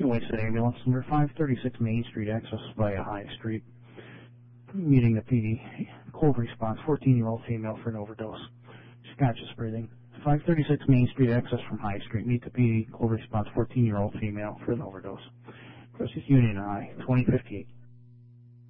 Wasted ambulance number 536 Main Street, access via High Street. Meeting the PD. Cold response, 14-year-old female for an overdose. She's conscious breathing. 536 Main Street, access from High Street. Meet the PD. Cold response, 14-year-old female for an overdose. Crisis Union High, 2058.